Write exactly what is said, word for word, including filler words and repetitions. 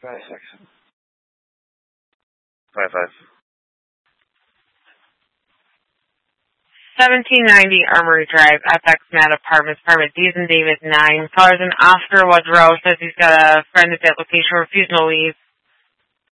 Five six. Five five. seventeen ninety Armory Drive, F X Mat Apartments, Apartment D's and David nine. Caller's in Oscar Woodrow, says he's got a friend at that location refusing to leave.